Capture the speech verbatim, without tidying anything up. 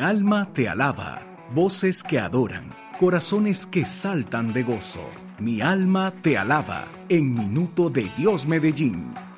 alma te alaba. Voces que adoran, corazones que saltan de gozo. Mi alma te alaba. En Minuto de Dios Medellín.